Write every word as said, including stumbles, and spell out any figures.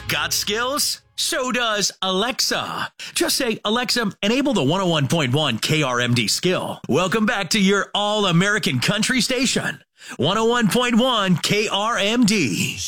Got skills? So does Alexa. Just say, Alexa, enable the one oh one point one K R M D skill. Welcome back to your all-American country station, one oh one point one K R M D.